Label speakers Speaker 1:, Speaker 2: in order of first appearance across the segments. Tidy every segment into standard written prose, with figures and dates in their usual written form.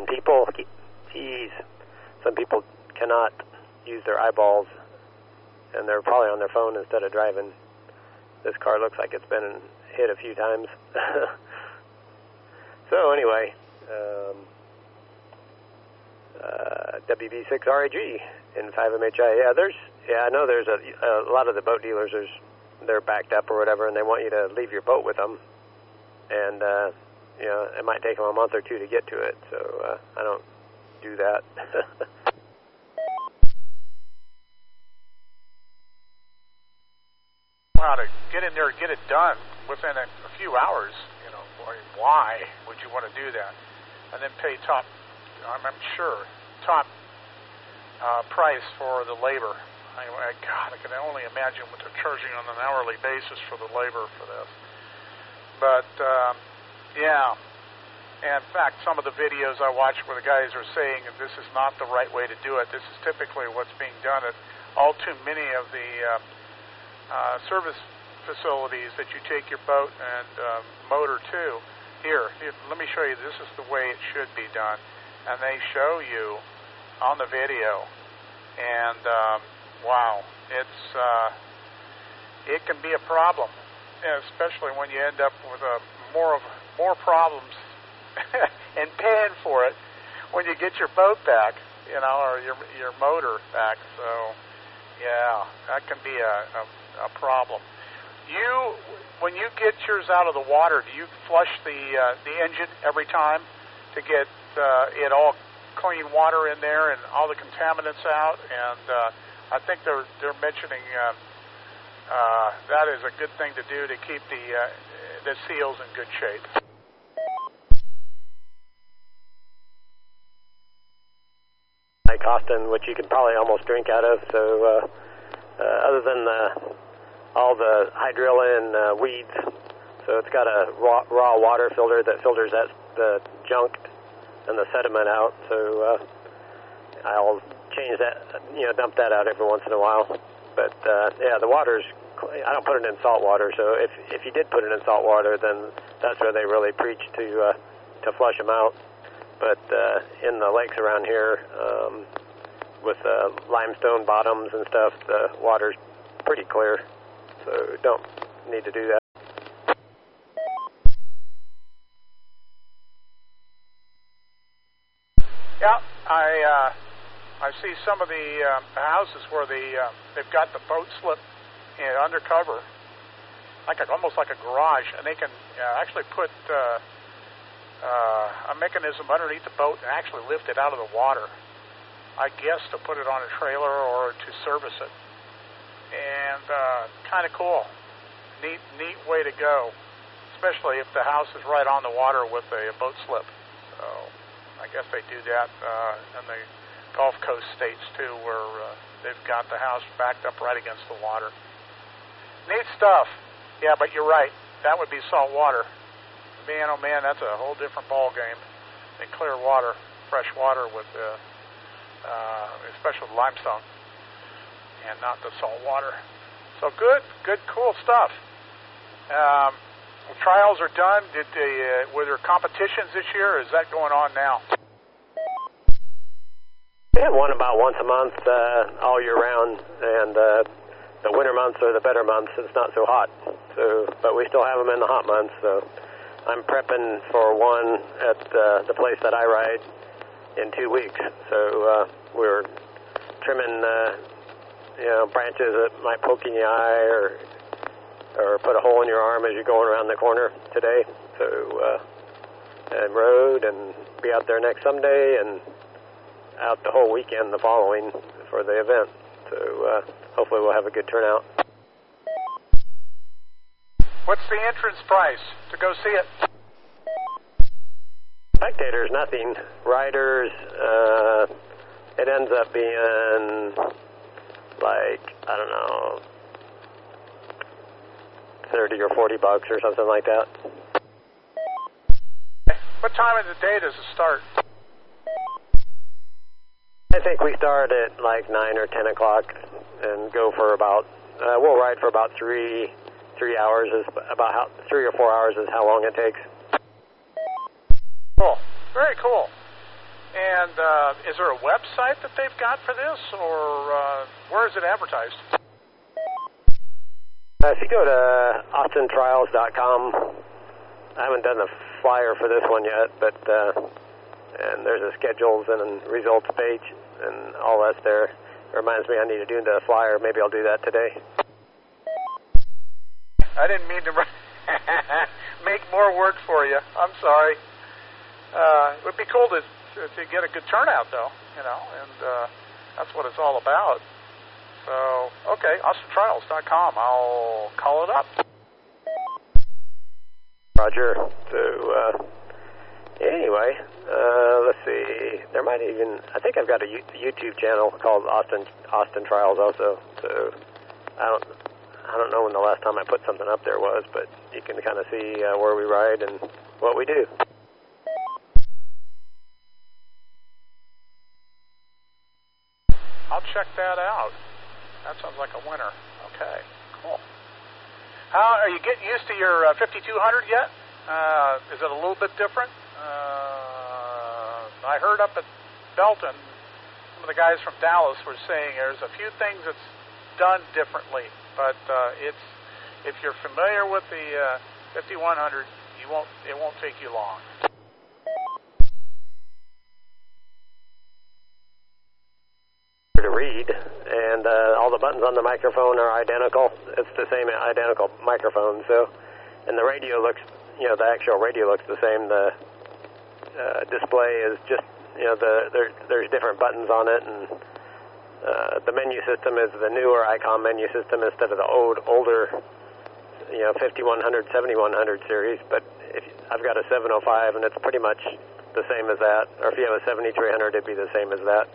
Speaker 1: on people. Geez, some people cannot use their eyeballs, and they're probably on their phone instead of driving. This car looks like it's been hit a few times. So anyway, WB6RAG in 5MHI. I know there's a lot of the boat dealers, they're backed up or whatever, and they want you to leave your boat with them, and it might take them a month or two to get to it. So I don't do that.
Speaker 2: Wow, to get in there and get it done within a few hours, why would you want to do that? And then pay top price for the labor. Anyway, God, I can only imagine what they're charging on an hourly basis for the labor for this. But, yeah. And in fact, some of the videos I watch where the guys are saying that this is not the right way to do it. This is typically what's being done at all too many of the service facilities that you take your boat and motor to. Here, let me show you. This is the way it should be done. And they show you on the video. And, wow, it can be a problem, especially when you end up with more problems and paying for it when you get your boat back, or your motor back. So, yeah, that can be a problem. When you get yours out of the water, do you flush the engine every time to get it all clean water in there and all the contaminants out? And I think they're mentioning that is a good thing to do to keep the seals in good shape.
Speaker 1: Like Austin, which you can probably almost drink out of. So other than all the hydrilla weeds, so it's got a raw water filter that filters the junk and the sediment out. So I'll change that, dump that out every once in a while. But yeah, the water's, I don't put it in salt water. So if you did put it in salt water, then that's where they really preach to flush them out. But in the lakes around here, with limestone bottoms and stuff, the water's pretty clear. So don't need to do that.
Speaker 2: Yeah, I see some of the houses where they've got the boat slip undercover, almost like a garage, and they can actually put a mechanism underneath the boat and actually lift it out of the water. I guess to put it on a trailer or to service it. And kind of cool. Neat way to go, especially if the house is right on the water with a boat slip. So I guess they do that in the Gulf Coast states too, where they've got the house backed up right against the water. Neat stuff. Yeah, but you're right. That would be salt water. Man, oh man, that's a whole different ball game than clear water, fresh water with, especially with limestone, and not the salt water. So good, cool stuff. Trials are done. Were there competitions this year, or is that going on now?
Speaker 1: We have one about once a month, all year round, and the winter months are the better months. It's not so hot, but we still have them in the hot months. So I'm prepping for one at the place that I ride in 2 weeks. So we're trimming, branches that might poke in the eye or put a hole in your arm as you're going around the corner today. So and rode and be out there next Sunday and out the whole weekend the following for the event. So hopefully we'll have a good turnout.
Speaker 2: What's the entrance price to go see it?
Speaker 1: Spectators, nothing. Riders, it ends up being I don't know, $30 or $40 or something like that.
Speaker 2: What time of the day does it start?
Speaker 1: I think we start at 9 or 10 o'clock and go for about, we'll ride for about 3 hours, is about how 3 or 4 hours is how long it takes.
Speaker 2: Cool. Very cool. Is there a website that they've got for this, or where is it advertised?
Speaker 1: If you go to austintrials.com, I haven't done the flyer for this one yet, but and there's a schedules and results page and all that's there. It reminds me I need to do the flyer. Maybe I'll do that today.
Speaker 2: I didn't mean to make more work for you. I'm sorry. It would be cool to get a good turnout, though, and that's what it's all about. So, okay, austintrials.com. I'll call it up.
Speaker 1: Roger. So, anyway, let's see. There might even, I think I've got a YouTube channel called Austin Trials also. So, I don't know when the last time I put something up there was, but you can kind of see where we ride and what we do.
Speaker 2: I'll check that out. That sounds like a winner. Okay, cool. How are you getting used to your 5200 yet? Is it a little bit different? I heard up at Belton, some of the guys from Dallas were saying there's a few things that's done differently, but if you're familiar with the 5100, it won't take you long.
Speaker 1: To read, and all the buttons on the microphone are identical. It's the same identical microphone. So, and the radio looks, the actual radio looks the same. The display is just, there's different buttons on it, and the menu system is the newer ICOM menu system instead of the older, 5100, 7100 series. But I've got a 705, and it's pretty much the same as that. Or if you have a 7300, it'd be the same as that.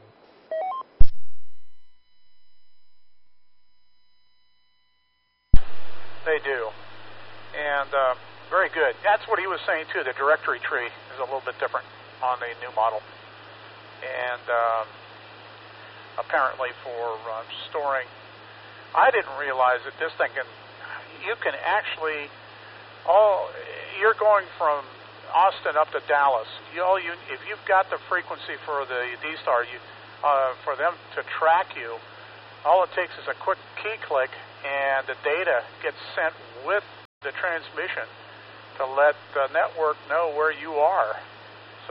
Speaker 2: They do, and very good. That's what he was saying too. The directory tree is a little bit different on the new model, and apparently for storing. I didn't realize that this thing you can actually, you're going from Austin up to Dallas. If you've got the frequency for the D-Star, for them to track you, all it takes is a quick key click, and the data gets sent with the transmission to let the network know where you are. So,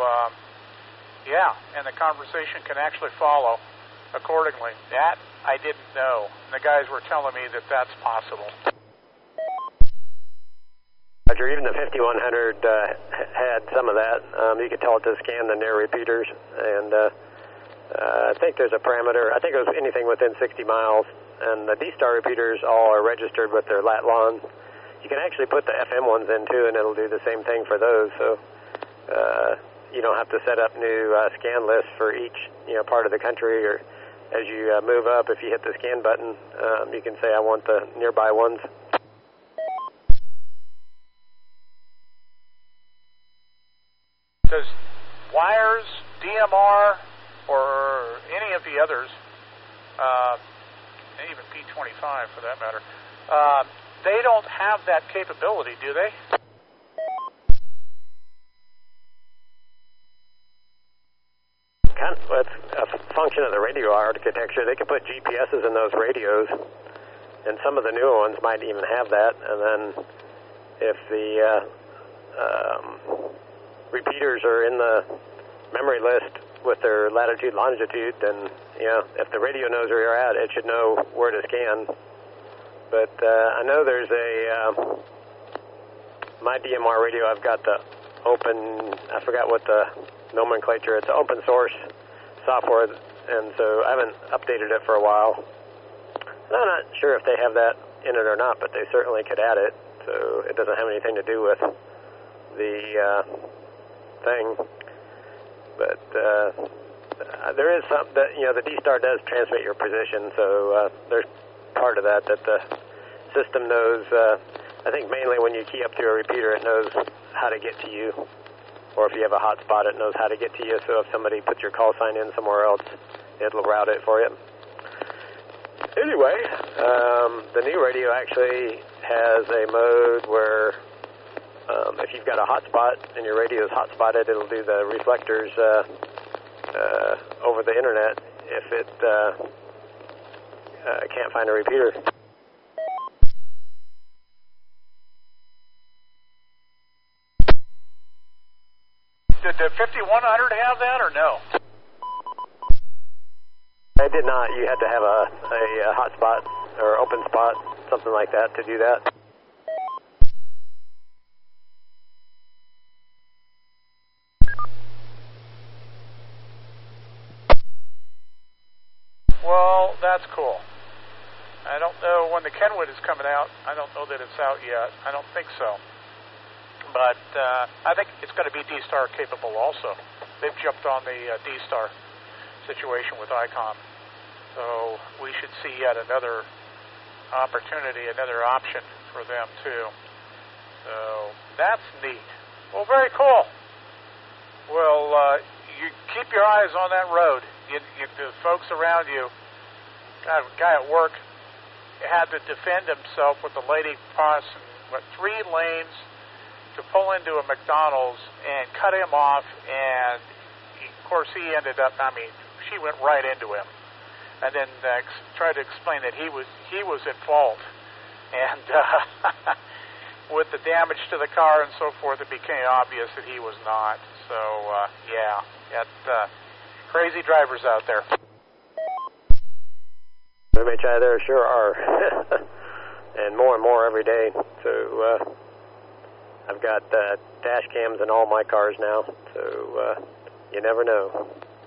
Speaker 2: and the conversation can actually follow accordingly. That I didn't know. And the guys were telling me that that's possible.
Speaker 1: Roger, even the 5100 had some of that. You could tell it to scan the near repeaters, and I think there's a parameter. I think it was anything within 60 miles. And the D-Star repeaters all are registered with their lat-lon. You can actually put the FM ones in too, and it'll do the same thing for those. So you don't have to set up new scan lists for each part of the country. Or as you move up, if you hit the scan button, you can say I want the nearby ones.
Speaker 2: Does wires, DMR, or any of the others, and even P25 for that matter, they don't have that capability, do they?
Speaker 1: It's a function of the radio architecture. They can put GPSs in those radios, and some of the newer ones might even have that. And then if the repeaters are in the memory list with their latitude, longitude, then, if the radio knows where you're at, it should know where to scan. But I know there's my DMR radio, I've got the open, I forgot what the nomenclature, it's open source software, and so I haven't updated it for a while. And I'm not sure if they have that in it or not, but they certainly could add it, so it doesn't have anything to do with the thing. But there is some that, the D-Star does transmit your position, so there's part of that the system knows. I think mainly when you key up to a repeater, it knows how to get to you. Or if you have a hotspot, it knows how to get to you. So if somebody puts your call sign in somewhere else, it'll route it for you. Anyway, the new radio actually has a mode where if you've got a hotspot and your radio is hotspotted, it'll do the reflectors over the internet if it can't find a repeater.
Speaker 2: Did the 5100 have that or no?
Speaker 1: I did not. You had to have a hotspot or open spot, something like that, to do that.
Speaker 2: Well, that's cool. I don't know when the Kenwood is coming out. I don't know that it's out yet. I don't think so. But I think it's going to be D-Star capable also. They've jumped on the D-Star situation with ICOM. So we should see yet another opportunity, another option for them too. So that's neat. Well, very cool. Well, you keep your eyes on that road. The folks around you, a guy at work had to defend himself with the lady crossing 3 lanes to pull into a McDonald's and cut him off, and of course he ended up, she went right into him, and then tried to explain that he was at fault, and with the damage to the car and so forth, it became obvious that he was not. So crazy drivers out there.
Speaker 1: MHI, there sure are, and more every day. So I've got dash cams in all my cars now, so you never know.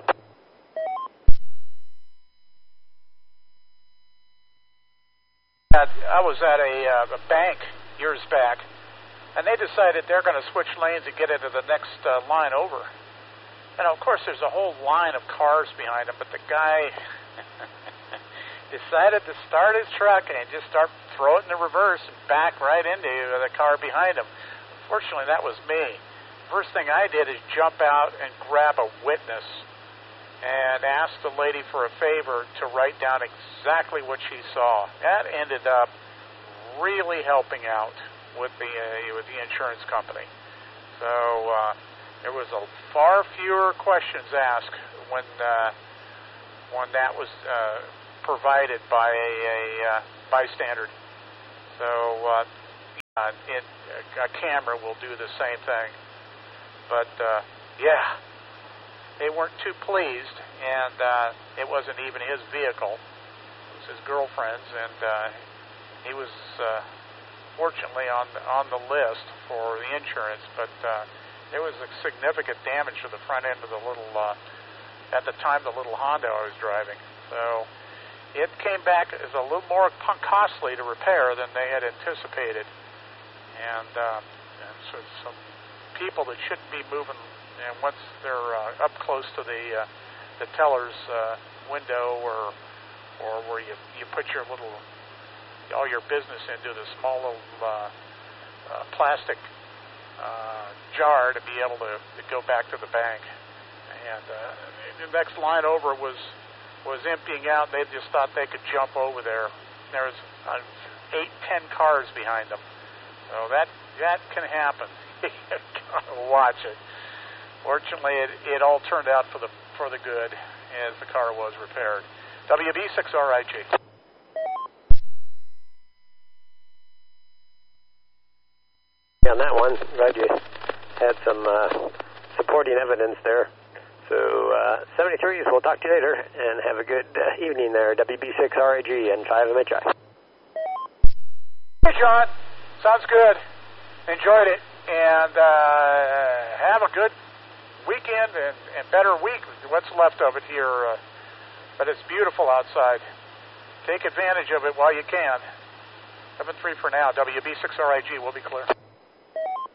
Speaker 2: I was at a bank years back, and they decided they're going to switch lanes and get into the next line over. And of course, there's a whole line of cars behind him, but the guy decided to start his truck and just start throwing it in the reverse and back right into the car behind him. Unfortunately, that was me. First thing I did is jump out and grab a witness and ask the lady for a favor to write down exactly what she saw. That ended up really helping out with the insurance company. So there was a far fewer questions asked when that was provided by a bystander. So a camera will do the same thing. But they weren't too pleased, and it wasn't even his vehicle. It was his girlfriend's, and he was fortunately on the list for the insurance, but there was a significant damage to the front end of the little, at the time, the little Honda I was driving. So it came back as a little more costly to repair than they had anticipated. And so some people that shouldn't be moving, and once they're up close to the teller's window, or where you put your all your business into the small little plastic jar to be able to go back to the bank. And the next line over was emptying out. They just thought they could jump over there. There was 8-10 cars behind them. So that can happen. You gotta watch it. Fortunately, it all turned out for the good as the car was repaired. WB6RIG.
Speaker 1: On that one, glad you had some supporting evidence there. So 73s, we'll talk to you later, and have a good evening there. WB6RAG and 5MHI.
Speaker 2: Hey, John. Sounds good. Enjoyed it. And have a good weekend and better week. What's left of it here. But it's beautiful outside. Take advantage of it while you can. 7-3 for now. WB6RAG will be clear.